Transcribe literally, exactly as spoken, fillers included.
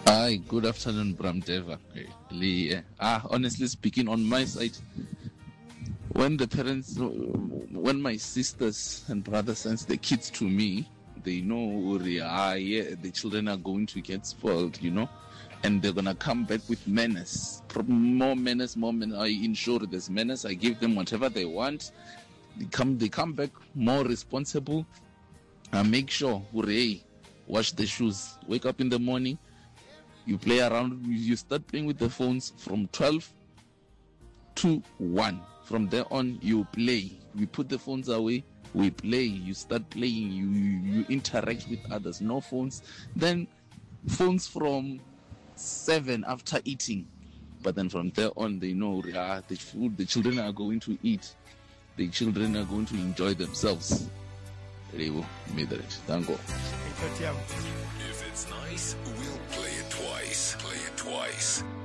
Hi, good afternoon, Bramdeva. Really, ah, honestly speaking, on my side, when the parents, when my sisters and brothers send the kids to me, they know, ah, yeah, the children are going to get spoiled, you know, and they're gonna come back with menace, more menace, more menace. I ensure there's menace. I give them whatever they want. They come, they come back more responsible. I make sure, hey, wash the shoes, wake up in the morning. You play around, you start playing with the phones from twelve to one. From there on, you play. We put the phones away, we play. You start playing, you, you interact with others. No phones. Then phones from seven after eating. But then from there on, they know ah, the food the children are going to eat. The children are going to enjoy themselves. Thank you. If it's nice, we'll play it twice. Play it twice.